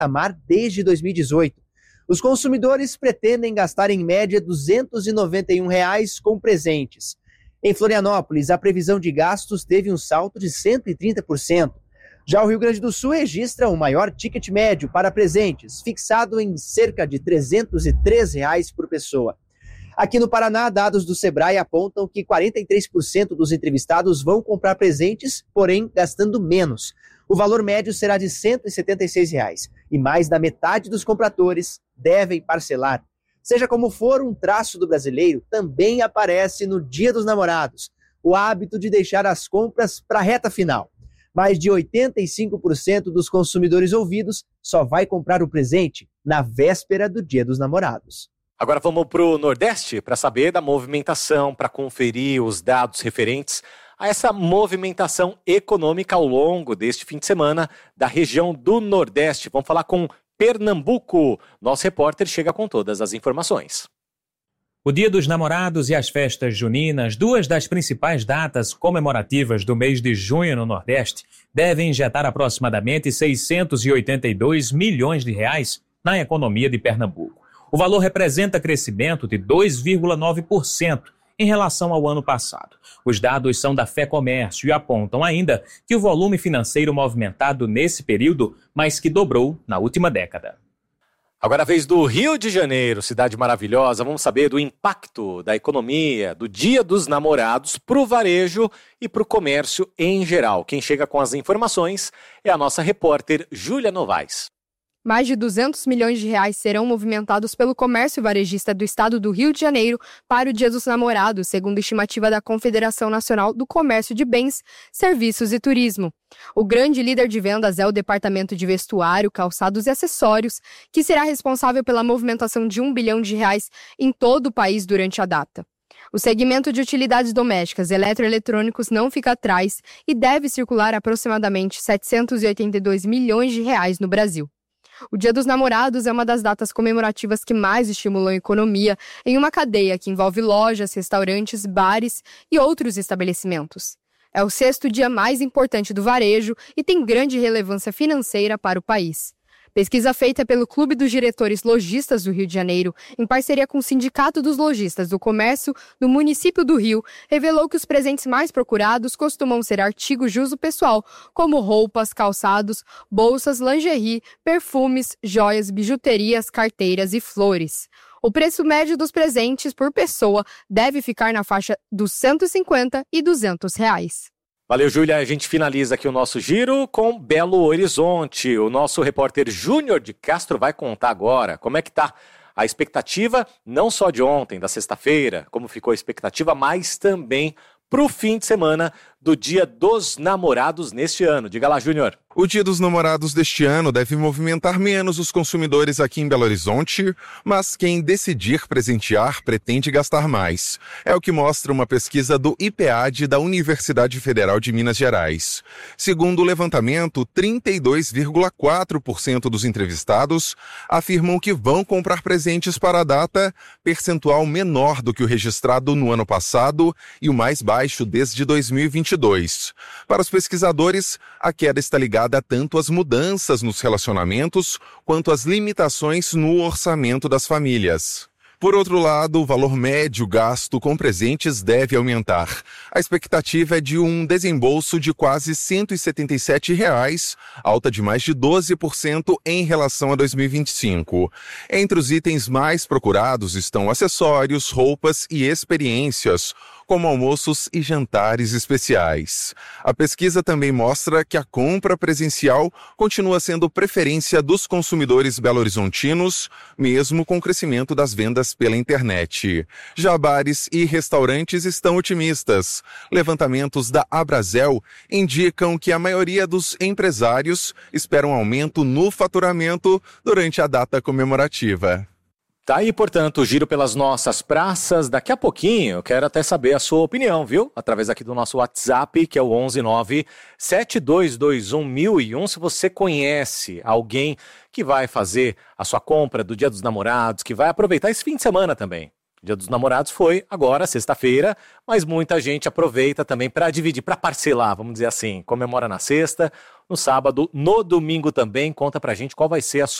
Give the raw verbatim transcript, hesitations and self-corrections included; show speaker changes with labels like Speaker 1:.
Speaker 1: patamar desde dois mil e dezoito. Os consumidores pretendem gastar em média duzentos e noventa e um reais com presentes. Em Florianópolis, a previsão de gastos teve um salto de cento e trinta por cento. Já o Rio Grande do Sul registra o maior ticket médio para presentes, fixado em cerca de trezentos e três reais por pessoa. Aqui no Paraná, dados do Sebrae apontam que quarenta e três por cento dos entrevistados vão comprar presentes, porém gastando menos. O valor médio será de cento e setenta e seis reais, e mais da metade dos compradores devem parcelar. Seja como for, um traço do brasileiro também aparece no Dia dos Namorados, o hábito de deixar as compras para a reta final. Mais de oitenta e cinco por cento dos consumidores ouvidos só vai comprar o presente na véspera do Dia dos Namorados.
Speaker 2: Agora vamos para o Nordeste para saber da movimentação, para conferir os dados referentes a essa movimentação econômica ao longo deste fim de semana da região do Nordeste. Vamos falar com Pernambuco. Nosso repórter chega com todas as informações.
Speaker 3: O Dia dos Namorados e as festas juninas, duas das principais datas comemorativas do mês de junho no Nordeste, devem injetar aproximadamente seiscentos e oitenta e dois milhões de reais na economia de Pernambuco. O valor representa crescimento de dois vírgula nove por cento em relação ao ano passado. Os dados são da FEComércio e apontam ainda que o volume financeiro movimentado nesse período mais que dobrou na última década.
Speaker 2: Agora a vez do Rio de Janeiro, cidade maravilhosa, vamos saber do impacto da economia, do Dia dos Namorados para o varejo e para o comércio em geral. Quem chega com as informações é a nossa repórter Júlia Novaes.
Speaker 4: Mais de duzentos milhões de reais serão movimentados pelo comércio varejista do estado do Rio de Janeiro para o Dia dos Namorados, segundo estimativa da Confederação Nacional do Comércio de Bens, Serviços e Turismo. O grande líder de vendas é o Departamento de Vestuário, Calçados e Acessórios, que será responsável pela movimentação de um bilhão de reais em todo o país durante a data. O segmento de utilidades domésticas e eletroeletrônicos não fica atrás e deve circular aproximadamente setecentos e oitenta e dois milhões de reais no Brasil. O Dia dos Namorados é uma das datas comemorativas que mais estimulam a economia em uma cadeia que envolve lojas, restaurantes, bares e outros estabelecimentos. É o sexto dia mais importante do varejo e tem grande relevância financeira para o país. Pesquisa feita pelo Clube dos Diretores Lojistas do Rio de Janeiro, em parceria com o Sindicato dos Lojistas do Comércio do município do Rio, revelou que os presentes mais procurados costumam ser artigos de uso pessoal, como roupas, calçados, bolsas, lingerie, perfumes, joias, bijuterias, carteiras e flores. O preço médio dos presentes por pessoa deve ficar na faixa dos cento e cinquenta e duzentos reais.
Speaker 2: Valeu, Júlia. A gente finaliza aqui o nosso giro com Belo Horizonte. O nosso repórter Júnior de Castro vai contar agora como é que tá a expectativa, não só de ontem, da sexta-feira, como ficou a expectativa, mas também para o fim de semana do Dia dos Namorados neste ano. Diga lá, Júnior.
Speaker 5: O Dia dos Namorados deste ano deve movimentar menos os consumidores aqui em Belo Horizonte, mas quem decidir presentear pretende gastar mais. É o que mostra uma pesquisa do I P A D da Universidade Federal de Minas Gerais. Segundo o levantamento, trinta e dois vírgula quatro por cento dos entrevistados afirmam que vão comprar presentes para a data, percentual menor do que o registrado no ano passado e o mais baixo desde dois mil e vinte e dois. Para os pesquisadores, a queda está ligada tanto às mudanças nos relacionamentos quanto às limitações no orçamento das famílias. Por outro lado, o valor médio gasto com presentes deve aumentar. A expectativa é de um desembolso de quase cento e setenta e sete reais, alta de mais de doze por cento em relação a dois mil e vinte e cinco. Entre os itens mais procurados estão acessórios, roupas e experiências, como almoços e jantares especiais. A pesquisa também mostra que a compra presencial continua sendo preferência dos consumidores belo-horizontinos, mesmo com o crescimento das vendas pela internet. Já bares e restaurantes estão otimistas. Levantamentos da Abrazel indicam que a maioria dos empresários esperam um aumento no faturamento durante a data comemorativa.
Speaker 2: Tá aí, portanto, o giro pelas nossas praças. Daqui a pouquinho eu quero até saber a sua opinião, viu? Através aqui do nosso WhatsApp, que é o onze nove sete dois dois um mil e um. Se você conhece alguém que vai fazer a sua compra do Dia dos Namorados, que vai aproveitar esse fim de semana também. O Dia dos Namorados foi agora, sexta-feira, mas muita gente aproveita também para dividir, para parcelar, vamos dizer assim. Comemora na sexta, no sábado, no domingo também. Conta pra gente qual vai ser a sua